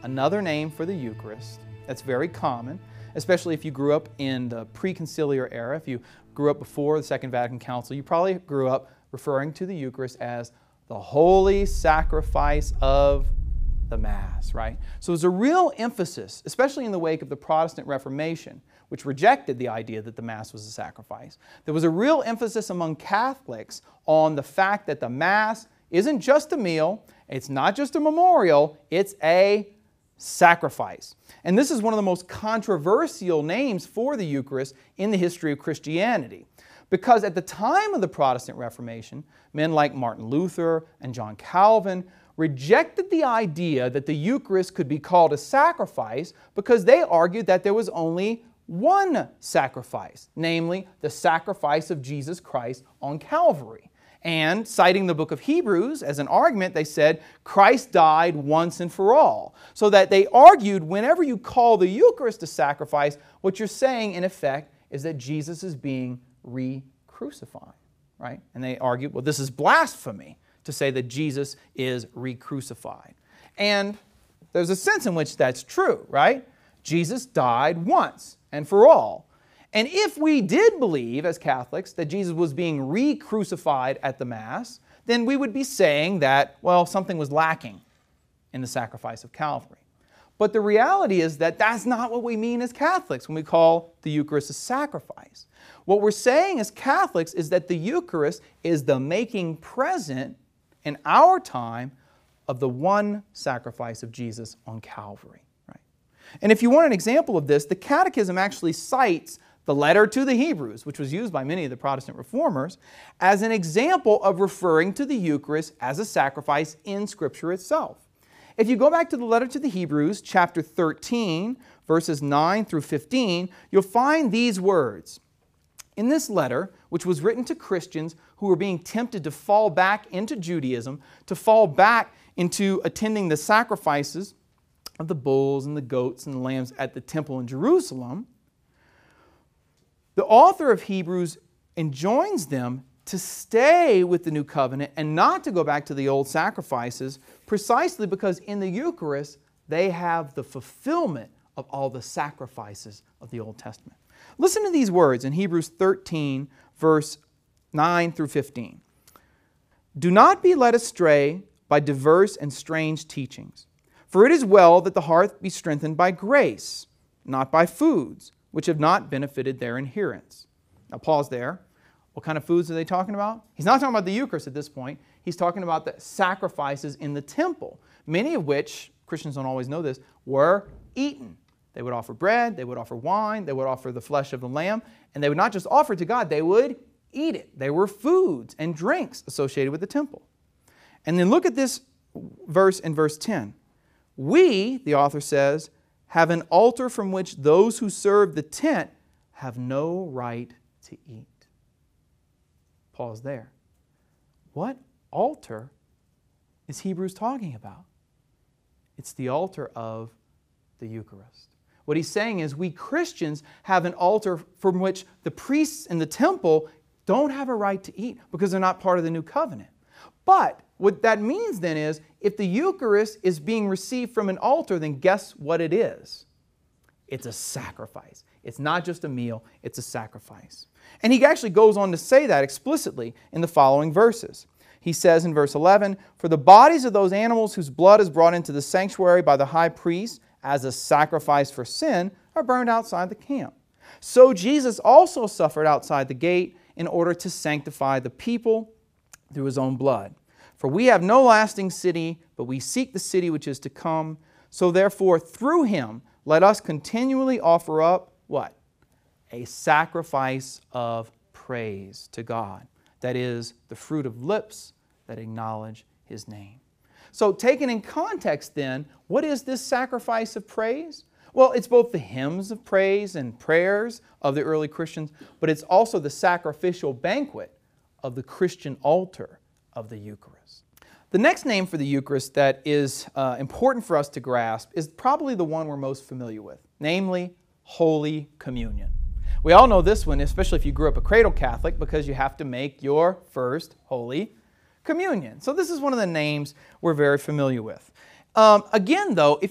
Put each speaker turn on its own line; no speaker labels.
another name for the Eucharist that's very common, especially if you grew up in the pre-conciliar era. If you grew up before the Second Vatican Council, you probably grew up referring to the Eucharist as the holy sacrifice of the Mass, right? So there's a real emphasis, especially in the wake of the Protestant Reformation, which rejected the idea that the Mass was a sacrifice. There was a real emphasis among Catholics on the fact that the Mass isn't just a meal, it's not just a memorial, it's a sacrifice. And this is one of the most controversial names for the Eucharist in the history of Christianity. Because at the time of the Protestant Reformation, men like Martin Luther and John Calvin rejected the idea that the Eucharist could be called a sacrifice because they argued that there was only one sacrifice, namely the sacrifice of Jesus Christ on Calvary. And citing the book of Hebrews as an argument, they said Christ died once and for all. So that they argued whenever you call the Eucharist a sacrifice, what you're saying in effect is that Jesus is being re-crucified, right? And they argued, well, this is blasphemy to say that Jesus is re-crucified. And there's a sense in which that's true, right? Jesus died once and for all. And if we did believe as Catholics that Jesus was being re-crucified at the Mass, then we would be saying that, well, something was lacking in the sacrifice of Calvary. But the reality is that that's not what we mean as Catholics when we call the Eucharist a sacrifice. What we're saying as Catholics is that the Eucharist is the making present in our time of the one sacrifice of Jesus on Calvary. Right? And if you want an example of this, the Catechism actually cites the letter to the Hebrews, which was used by many of the Protestant reformers, as an example of referring to the Eucharist as a sacrifice in Scripture itself. If you go back to the letter to the Hebrews, chapter 13, verses 9 through 15, you'll find these words. In this letter, which was written to Christians who were being tempted to fall back into Judaism, to fall back into attending the sacrifices of the bulls and the goats and the lambs at the temple in Jerusalem, the author of Hebrews enjoins them to stay with the new covenant and not to go back to the old sacrifices, precisely because in the Eucharist they have the fulfillment of all the sacrifices of the Old Testament. Listen to these words in Hebrews 13, verse 9 through 15. Do not be led astray by diverse and strange teachings, for it is well that the heart be strengthened by grace, not by foods, which have not benefited their adherents. Now pause there. What kind of foods are they talking about? He's not talking about the Eucharist at this point. He's talking about the sacrifices in the temple, many of which, Christians don't always know this, were eaten. They would offer bread, they would offer wine, they would offer the flesh of the lamb, and they would not just offer it to God, they would eat it. They were foods and drinks associated with the temple. And then look at this verse in verse 10. We, the author says, have an altar from which those who serve the tent have no right to eat. Pause there. What altar is Hebrews talking about? It's the altar of the Eucharist. What he's saying is we Christians have an altar from which the priests in the temple don't have a right to eat because they're not part of the new covenant. But what that means then is if the Eucharist is being received from an altar, then guess what it is? It's a sacrifice. It's not just a meal, it's a sacrifice. And he actually goes on to say that explicitly in the following verses. He says in verse 11, for the bodies of those animals whose blood is brought into the sanctuary by the high priest as a sacrifice for sin are burned outside the camp. So Jesus also suffered outside the gate in order to sanctify the people through his own blood. For we have no lasting city, but we seek the city which is to come. So therefore, through him, let us continually offer up, what? A sacrifice of praise to God. That is, the fruit of lips that acknowledge his name. So taken in context then, what is this sacrifice of praise? Well, it's both the hymns of praise and prayers of the early Christians, but it's also the sacrificial banquet of the Christian altar of the Eucharist. The next name for the Eucharist that is important for us to grasp is probably the one we're most familiar with, namely Holy Communion. We all know this one, especially if you grew up a cradle Catholic, because you have to make your first Holy Communion. So this is one of the names we're very familiar with. Again, though, if